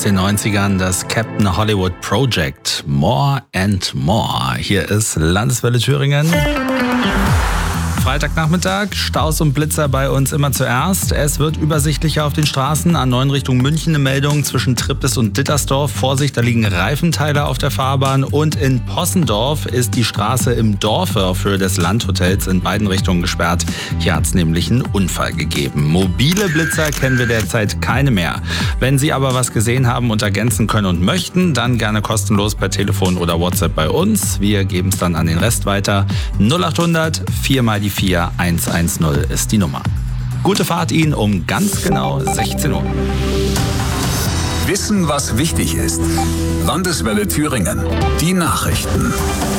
aus den 90ern, das Captain Hollywood Project. More and More. Hier ist Landeswelle Thüringen. Freitagnachmittag, Staus und Blitzer bei uns immer zuerst. Es wird übersichtlicher auf den Straßen. A9 Richtung München eine Meldung zwischen Triptis und Dittersdorf. Vorsicht, da liegen Reifenteile auf der Fahrbahn. Und in Possendorf ist die Straße im Dorfe auf Höhe des Landhotels in beiden Richtungen gesperrt. Hier hat es nämlich einen Unfall gegeben. Mobile Blitzer kennen wir derzeit keine mehr. Wenn Sie aber was gesehen haben und ergänzen können und möchten, dann gerne kostenlos per Telefon oder WhatsApp bei uns. Wir geben es dann an den Rest weiter. 0800 4 mal die 4110 ist die Nummer. Gute Fahrt Ihnen um ganz genau 16 Uhr. Wissen, was wichtig ist. Landeswelle Thüringen. Die Nachrichten.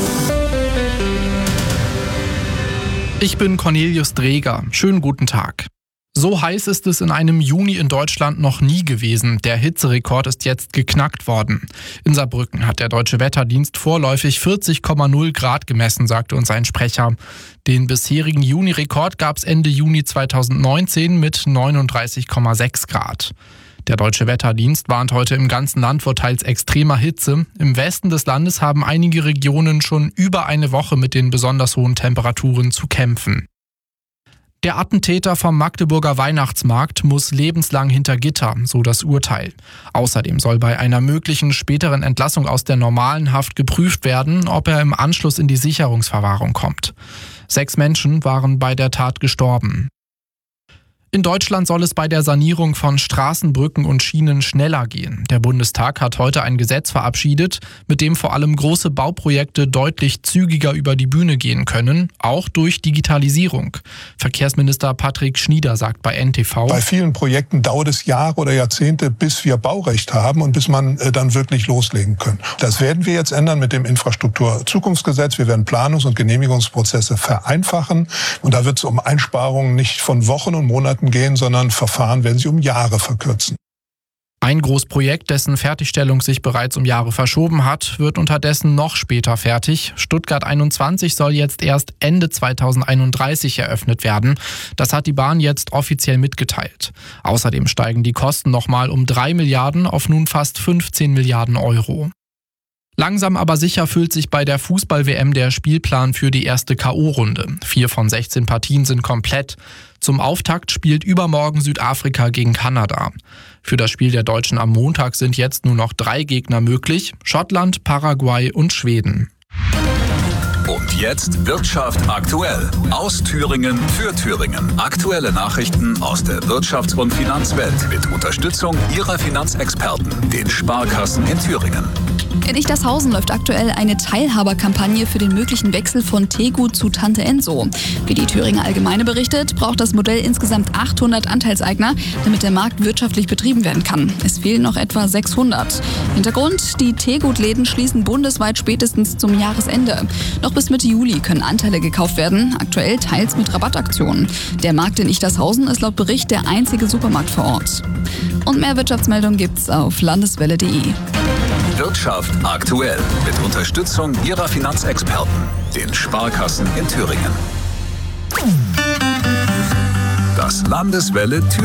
Ich bin Cornelius Dreger. Schönen guten Tag. So heiß ist es in einem Juni in Deutschland noch nie gewesen. Der Hitzerekord ist jetzt geknackt worden. In Saarbrücken hat der Deutsche Wetterdienst vorläufig 40,0 Grad gemessen, sagte uns ein Sprecher. Den bisherigen Juni-Rekord gab es Ende Juni 2019 mit 39,6 Grad. Der Deutsche Wetterdienst warnt heute im ganzen Land vor teils extremer Hitze. Im Westen des Landes haben einige Regionen schon über eine Woche mit den besonders hohen Temperaturen zu kämpfen. Der Attentäter vom Magdeburger Weihnachtsmarkt muss lebenslang hinter Gitter, so das Urteil. Außerdem soll bei einer möglichen späteren Entlassung aus der normalen Haft geprüft werden, ob er im Anschluss in die Sicherungsverwahrung kommt. 6 Menschen waren bei der Tat gestorben. In Deutschland soll es bei der Sanierung von Straßen, Brücken und Schienen schneller gehen. Der Bundestag hat heute ein Gesetz verabschiedet, mit dem vor allem große Bauprojekte deutlich zügiger über die Bühne gehen können, auch durch Digitalisierung. Verkehrsminister Patrick Schnieder sagt bei NTV: Bei vielen Projekten dauert es Jahre oder Jahrzehnte, bis wir Baurecht haben und bis man dann wirklich loslegen kann. Das werden wir jetzt ändern mit dem Infrastrukturzukunftsgesetz. Wir werden Planungs- und Genehmigungsprozesse vereinfachen. Und da wird es um Einsparungen nicht von Wochen und Monaten gehen, sondern Verfahren werden sich um Jahre verkürzen. Ein Großprojekt, dessen Fertigstellung sich bereits um Jahre verschoben hat, wird unterdessen noch später fertig. Stuttgart 21 soll jetzt erst Ende 2031 eröffnet werden. Das hat die Bahn jetzt offiziell mitgeteilt. Außerdem steigen die Kosten nochmal um 3 Milliarden auf nun fast 15 Milliarden Euro. Langsam aber sicher füllt sich bei der Fußball-WM der Spielplan für die erste K.O.-Runde. 4 von 16 Partien sind komplett. Zum Auftakt spielt übermorgen Südafrika gegen Kanada. Für das Spiel der Deutschen am Montag sind jetzt nur noch 3 Gegner möglich: Schottland, Paraguay und Schweden. Und jetzt Wirtschaft aktuell. Aus Thüringen für Thüringen. Aktuelle Nachrichten aus der Wirtschafts- und Finanzwelt mit Unterstützung Ihrer Finanzexperten, den Sparkassen in Thüringen. In Ichtershausen läuft aktuell eine Teilhaberkampagne für den möglichen Wechsel von Tegut zu Tante Enso. Wie die Thüringer Allgemeine berichtet, braucht das Modell insgesamt 800 Anteilseigner, damit der Markt wirtschaftlich betrieben werden kann. Es fehlen noch etwa 600. Hintergrund: die Tegut-Läden schließen bundesweit spätestens zum Jahresende. Noch bis Mitte Juli können Anteile gekauft werden, aktuell teils mit Rabattaktionen. Der Markt in Ichtershausen ist laut Bericht der einzige Supermarkt vor Ort. Und mehr Wirtschaftsmeldungen gibt's auf landeswelle.de. Wirtschaft aktuell mit Unterstützung Ihrer Finanzexperten, den Sparkassen in Thüringen. Das Landeswelle Thüringen.